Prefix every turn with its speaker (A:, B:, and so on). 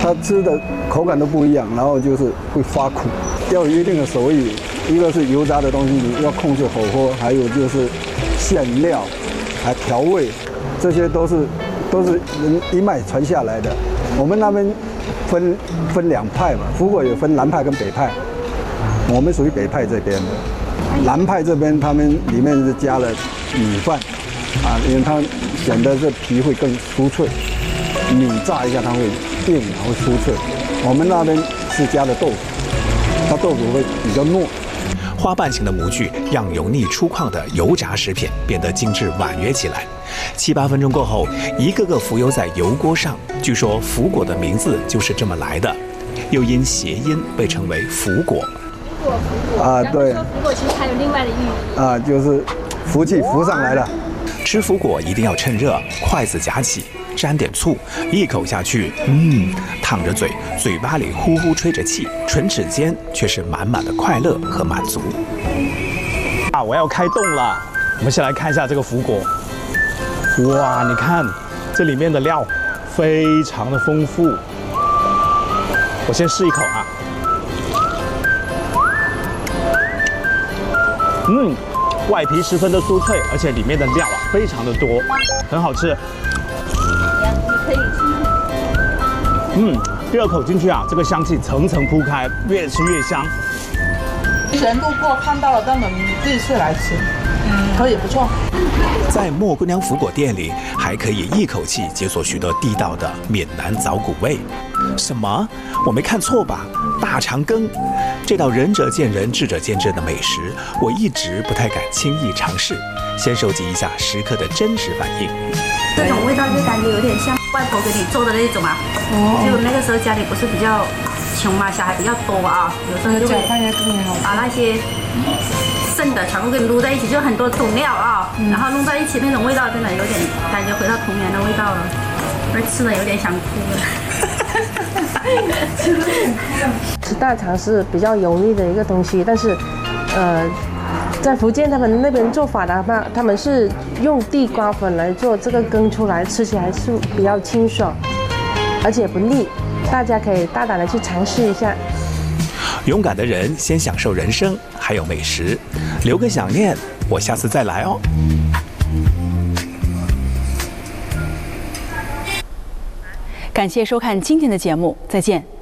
A: 它吃的口感都不一样，然后就是会发苦，要有一定的手艺。一个是油炸的东西，你要控制火候，还有就是馅料，还调味，这些都是人一脉传下来的。我们那边分两派嘛，福果有分南派跟北派，我们属于北派这边的。南派这边他们里面是加了米饭，因为它显得这皮会更酥脆，米炸一下它会硬，然后酥脆。我们那边是加了豆腐，它豆腐会比较糯。
B: 花瓣型的模具让油腻粗犷的油炸食品变得精致婉约起来。7、8分钟过后，一个个浮游在油锅上。据说福果的名字就是这么来的，又因谐音被称为福果。
A: 对。
C: 福果其实还有另外的寓意
A: 就是福气福上来了。
B: 吃福果一定要趁热，筷子夹起，沾点醋，一口下去，淌着嘴，嘴巴里呼呼吹着气，唇齿间却是满满的快乐和满足。
D: 我要开动了，我们先来看一下这个福果。哇，你看这里面的料非常的丰富。我先试一口啊。外皮十分的酥脆，而且里面的料非常的多，很好吃。
C: 可以吃。
D: 第二口进去这个香气层层铺开，越吃越香。
E: 之前路过看到了，但我们第一次来吃，可以不错。
B: 在莫姑娘福果店里，还可以一口气解锁许多地道的闽南早骨味。什么？我没看错吧？大肠羹，这道仁者见仁，智者见智的美食，我一直不太敢轻易尝试。先收集一下食客的真实反应。
F: 这种味道就感觉有点像外婆给你做的那种就那个时候家里不是比较穷嘛，小孩比较多有时候就会把那些剩的全部给撸在一起，就很多种料然后弄在一起，那种味道真的有点感觉回到童年的味道了，而吃的有点想哭了。
G: 吃大肠是比较油腻的一个东西，但是在福建他们那边做法的话，他们是用地瓜粉来做这个羹出来，吃起来是比较清爽，而且不腻，大家可以大胆的去尝试一下。
B: 勇敢的人先享受人生，还有美食，留个想念，我下次再来哦。
H: 感谢收看今天的节目，再见。